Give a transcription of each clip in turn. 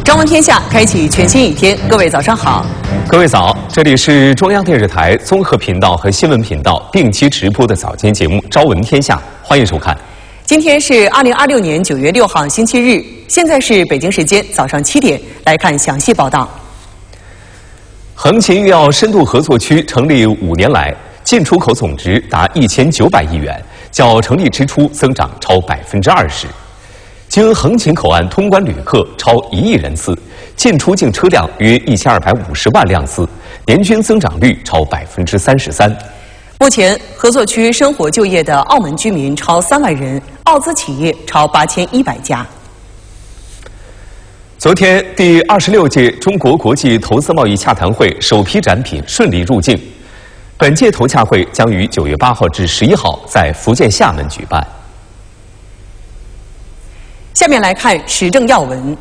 朝闻天下，开启全新一天。各位早上好， 各位早，这里是中央电视台综合频道和新闻频道并期直播的早间节目《朝闻天下》，欢迎收看。 今天是2026年9月6号星期日，现在是北京时间早上7点，来看详细报道。 横琴粤澳深度合作区成立5年来，进出口总值达1900亿元，较成立之初增长超20%。经横琴口岸通关旅客超1亿人次，进出境车辆约1250万辆次，年均增长率超33%。 目前，合作区生活就业的澳门居民超3万人，澳资企业超8100家。昨天，第26届中国国际投资贸易洽谈会首批展品顺利入境。本届投洽会将于9月8号至11号在福建厦门举办。下面来看时政要闻。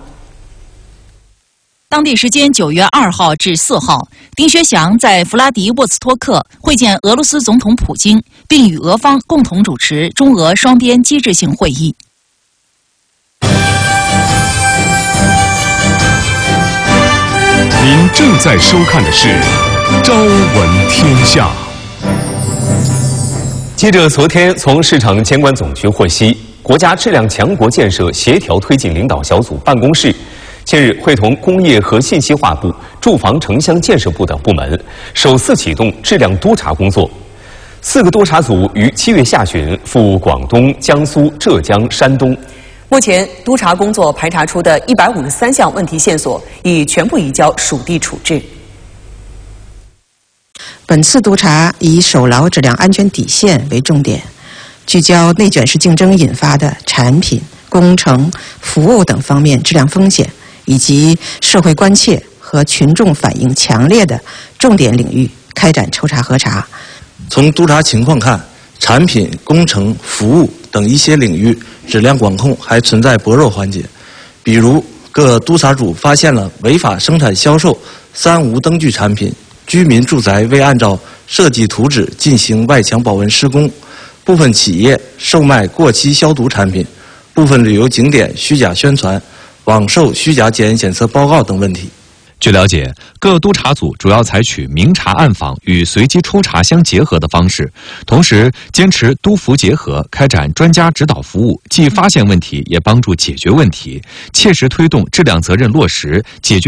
当地时间9月2号至4号，丁薛祥在弗拉迪沃斯托克会见俄罗斯总统普京，并与俄方共同主持中俄双边机制性会议。 您正在收看的是《朝闻天下》。 记者昨天从市场监管总局获悉，国家质量强国建设协调推进领导小组办公室近日会同工业和信息化部、住房城乡建设部等部门首次启动质量督查工作。4个督查组于7月下旬赴广东、江苏、浙江、山东。 目前，督查工作排查出的153项问题线索已全部移交属地处置。 本次督查以守牢质量安全底线为重点，聚焦内卷式竞争引发的产品、工程、服务等方面质量风险，以及社会关切和群众反映强烈的重点领域开展抽查核查。 从督查情况看，产品、工程、服务等一些领域质量管控还存在薄弱环节，比如各督查组发现了违法生产销售3无灯具产品，居民住宅未按照设计图纸进行外墙保温施工，部分企业售卖过期消毒产品，部分旅游景点虚假宣传、网售虚假检验检测报告等问题。 据了解，各督查组主要采取明察暗访与随机抽查相结合的方式，同时坚持督扶结合，开展专家指导服务，既发现问题，也帮助解决问题，切实推动质量责任落实，解决